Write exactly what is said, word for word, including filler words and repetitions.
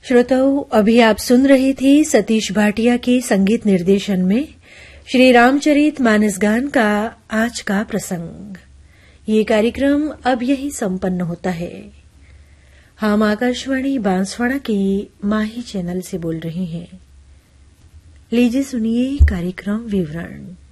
श्रोताओं, अभी आप सुन रहे थे सतीश भाटिया के संगीत निर्देशन में श्री रामचरित मानस गान का आज का प्रसंग। ये कार्यक्रम अब यही संपन्न होता है। हम आकाशवाणी बांसवाड़ा के माही चैनल से बोल रहे हैं। लीजिए सुनिए कार्यक्रम विवरण।